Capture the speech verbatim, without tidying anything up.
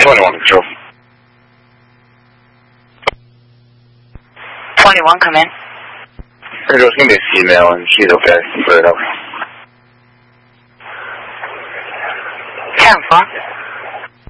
twenty-one control. twenty-one, come in. Control, give me a female and she's okay. Put it up. ten four.